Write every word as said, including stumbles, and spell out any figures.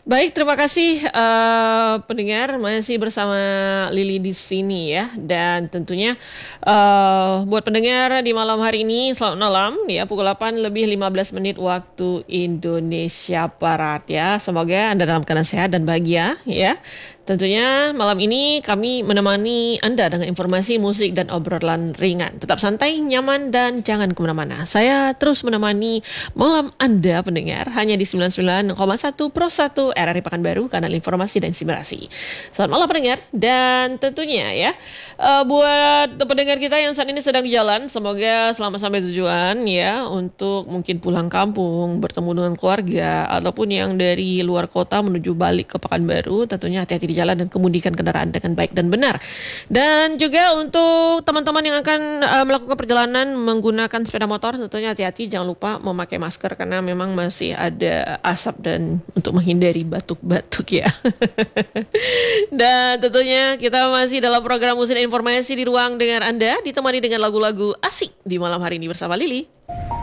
Baik, terima kasih eh, pendengar masih bersama Lili di sini ya. Dan tentunya eh, buat pendengar di malam hari ini selamat malam ya, pukul delapan lebih lima belas menit waktu Indonesia Barat ya. Semoga Anda dalam keadaan sehat dan bahagia ya. Tentunya malam ini kami menemani Anda dengan informasi, musik, dan obrolan ringan. Tetap santai, nyaman, dan jangan kemana-mana. Saya terus menemani malam Anda pendengar hanya di sembilan puluh sembilan koma satu Pro satu R R I Pekanbaru, kanal informasi dan inspirasi. Selamat malam pendengar, dan tentunya ya uh, buat pendengar kita yang saat ini sedang jalan, semoga selamat sampai tujuan ya, untuk mungkin pulang kampung, bertemu dengan keluarga, ataupun yang dari luar kota menuju balik ke Pekanbaru, tentunya hati-hati di jalan dan kemudikan kendaraan dengan baik dan benar. Dan juga untuk teman-teman yang akan uh, melakukan perjalanan menggunakan sepeda motor, tentunya hati-hati, jangan lupa memakai masker karena memang masih ada asap dan untuk menghindari batuk-batuk ya. Dan tentunya kita masih dalam program musik dan informasi di ruang dengar Anda, ditemani dengan lagu-lagu asik di malam hari ini bersama Lili.